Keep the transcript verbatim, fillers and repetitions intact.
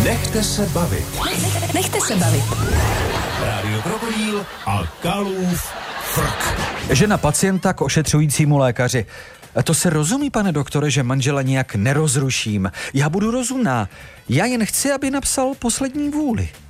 Nechte se bavit. Nechte se bavit. Rádio Krokodýl a Kalův frk. Žena pacienta k ošetřujícímu lékaři. To se rozumí, pane doktore, že manžela nějak nerozruším. Já budu rozumná. Já jen chci, aby napsal poslední vůli.